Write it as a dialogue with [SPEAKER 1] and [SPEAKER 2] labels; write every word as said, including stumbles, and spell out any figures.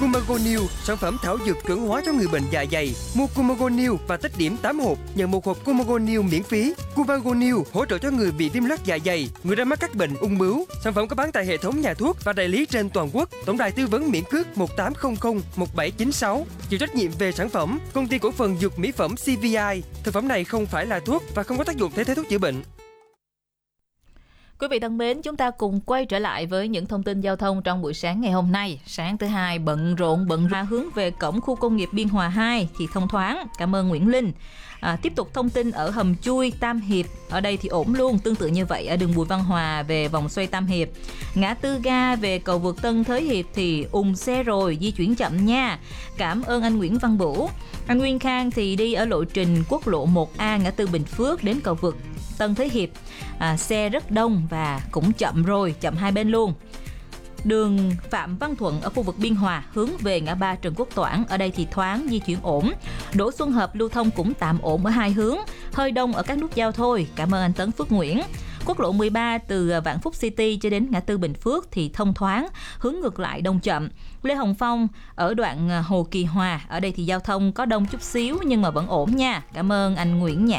[SPEAKER 1] Cumago New, sản phẩm thảo dược chuẩn hóa cho người bệnh dạ dày. Mua Cumago New và tích điểm tám hộp, nhận một hộp Cumago New miễn phí. Cumago New hỗ trợ cho người bị viêm loét dạ dày, người đang mắc các bệnh ung bướu. Sản phẩm có bán tại hệ thống nhà thuốc và đại lý trên toàn quốc. Tổng đài tư vấn miễn cước một tám không không một bảy chín sáu. Chịu trách nhiệm về sản phẩm, Công ty cổ phần dược mỹ phẩm xê vê i. Thực phẩm này không phải là thuốc và không có tác dụng thay thế thuốc chữa bệnh.
[SPEAKER 2] Quý vị thân mến, chúng ta cùng quay trở lại với những thông tin giao thông trong buổi sáng ngày hôm nay. Sáng thứ hai bận rộn bận ra hướng về cổng khu công nghiệp Biên Hòa hai thì thông thoáng. Cảm ơn Nguyễn Linh. À, tiếp tục thông tin ở hầm chui Tam Hiệp, ở đây thì ổn luôn, tương tự như vậy ở đường Bùi Văn Hòa về vòng xoay Tam Hiệp. Ngã tư ga về cầu vượt Tân Thới Hiệp thì ùn xe rồi, di chuyển chậm nha. Cảm ơn anh Nguyễn Văn Bửu. Anh Nguyên Khang thì đi ở lộ trình quốc lộ một A ngã tư Bình Phước đến cầu vượt Tân Thới Hiệp, à, xe rất đông và cũng chậm rồi, chậm hai bên luôn. Đường Phạm Văn Thuận ở khu vực Biên Hòa hướng về ngã ba Trần Quốc Toản, ở đây thì thoáng, di chuyển ổn. Đỗ Xuân Hợp lưu thông cũng tạm ổn ở hai hướng, hơi đông ở các nút giao thôi. Cảm ơn anh Tấn Phước Nguyễn. Quốc lộ mười ba từ Vạn Phúc City cho đến ngã tư Bình Phước thì thông thoáng, hướng ngược lại đông chậm. Lê Hồng Phong ở đoạn Hồ Kỳ Hòa, ở đây thì giao thông có đông chút xíu nhưng mà vẫn ổn nha. Cảm ơn anh Nguyễn Nhã.